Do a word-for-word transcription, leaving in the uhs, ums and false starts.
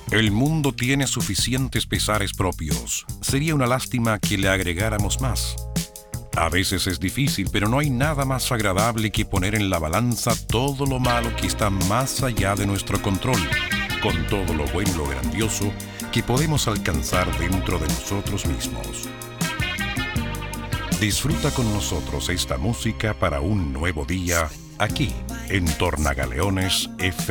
El mundo tiene suficientes pesares propios. Sería una lástima que le agregáramos más. A veces es difícil, pero no hay nada más agradable que poner en la balanza todo lo malo que está más allá de nuestro control, con todo lo bueno y lo grandioso que podemos alcanzar dentro de nosotros mismos. Disfruta con nosotros esta música para un nuevo día, aquí, en Tornagaleones F M.